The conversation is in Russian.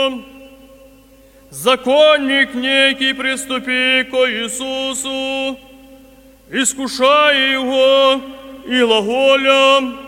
Законник некий приступи ко Иисусу, искушая Его и глаголя: